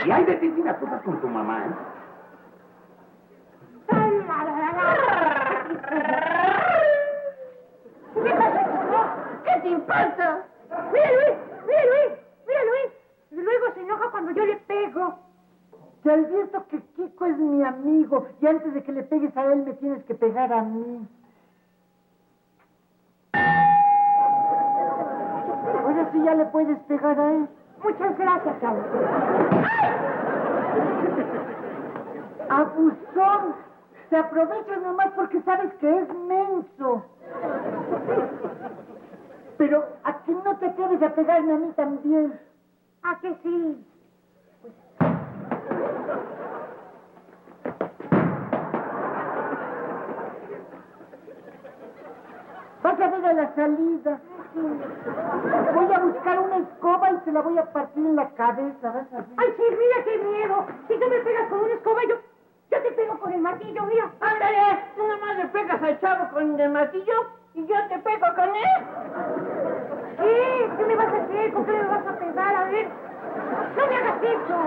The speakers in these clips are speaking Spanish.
Y hay de ti si las cosas con tu mamá, ¿eh? ¿Qué te importa? Mira, Luis, mira, Luis, mira, Luis. Luego se enoja cuando yo le pego. Te advierto que Kiko es mi amigo y antes de que le pegues a él me tienes que pegar a mí. Ahora sí ya le puedes pegar a él. Muchas gracias, Chavo. ¡Abusón! Te aprovechas nomás porque sabes que es menso. Pero a que no te atreves a pegarme a mí también. ¿A que sí? Vas a ver a la salida. Voy a buscar una escoba y te la voy a partir en la cabeza, vas a ver. Ay, sí, mira qué miedo. Si tú me pegas con una escoba, yo te pego con el martillo, mira. Ándale, tú nomás le pegas al chavo con el martillo y yo te pego con él. ¿Qué? ¿Qué me vas a hacer? ¿Con qué me vas a pegar? A ver. ¡No me hagas eso!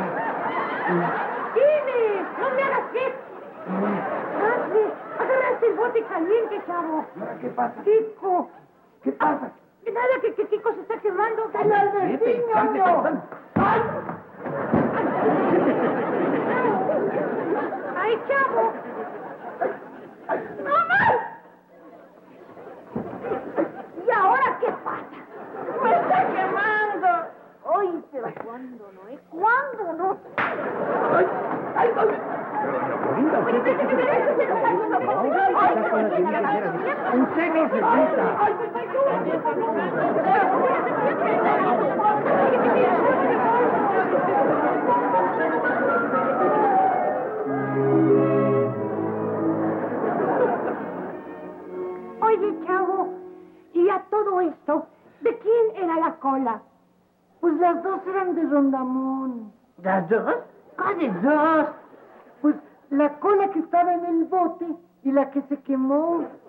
¡Dime! ¡No me hagas eso! ¡Hazle! ¡Agarraste el bote caliente, chavo! ¿Qué pasa? ¡Kiko! ¿Qué pasa? Nada, que Kiko se está quemando. ¡El Albertiño! ¡Ay! ¡Ay, chavo! ¡Mamá! ¿Y ahora qué pasa? ¡Me está quemando! Ay, pero ¿cuándo no? ¿Cuándo no? ¡Ay! ¡Ay! ¡Ay! Florinda, Oye, usted... espérate, que se lo está haciendo como... Usted no se grita. Oye, chavo, y a todo esto, ¿de quién era la cola? Pues las dos eran de Rondamón. ¿Las dos? ¿Cuáles dos? Pues la cola que estaba en el bote y la que se quemó.